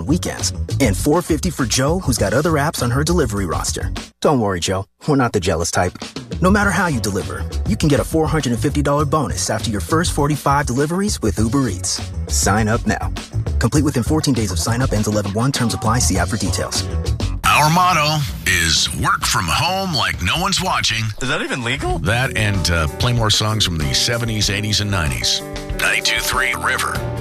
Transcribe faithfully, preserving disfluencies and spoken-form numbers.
weekends. And four hundred fifty dollars for Joe, who's got other apps on her delivery roster. Don't worry, Joe. We're not the jealous type. No matter how you deliver, you can get a four hundred fifty dollars bonus after your first forty-five deliveries with Uber Eats. Sign up now. Complete within fourteen days of sign up. Ends eleven one. Terms apply. See app for details. Our motto is work from home like no one's watching. Is that even legal? That and uh, play more songs from the seventies, eighties, and nineties. ninety-two point three River.